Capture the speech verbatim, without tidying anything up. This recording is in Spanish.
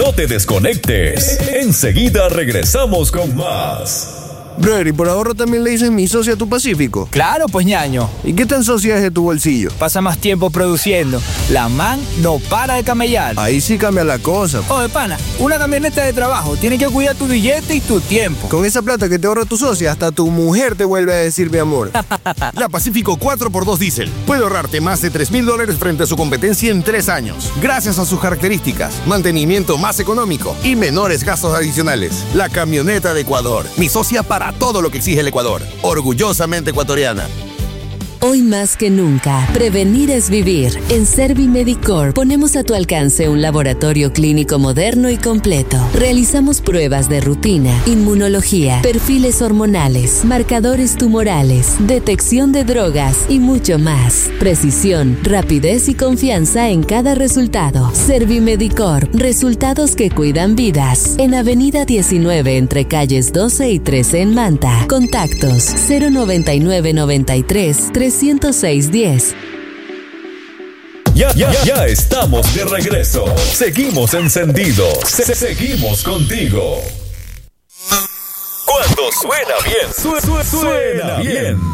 No te desconectes. Enseguida regresamos con más. Brother, ¿y por ahorro también le dices mi socia a tu Pacífico? Claro, pues ñaño. ¿Y qué tan socia es de tu bolsillo? Pasa más tiempo produciendo. La man no para de camellar. Ahí sí cambia la cosa. Oye, pana, una camioneta de trabajo tiene que cuidar tu billete y tu tiempo. Con esa plata que te ahorra tu socia, hasta tu mujer te vuelve a decir mi amor. La Pacífico cuatro por dos Diesel puede ahorrarte más de tres mil dólares frente a su competencia en tres años, gracias a sus características, mantenimiento más económico y menores gastos adicionales. La camioneta de Ecuador, mi socia para todo lo que exige el Ecuador. Orgullosamente ecuatoriana. Hoy más que nunca, prevenir es vivir. En Servimedicor ponemos a tu alcance un laboratorio clínico moderno y completo. Realizamos pruebas de rutina, inmunología, perfiles hormonales, marcadores tumorales, detección de drogas y mucho más. Precisión, rapidez y confianza en cada resultado. Servimedicor, resultados que cuidan vidas. En Avenida diecinueve entre calles doce y trece en Manta. Contactos cero noventa y nueve noventa y tres trescientos seis diez. Ya, ya, ya estamos de regreso. Seguimos encendidos. Se- seguimos contigo. Cuando suena bien, su- su- suena bien.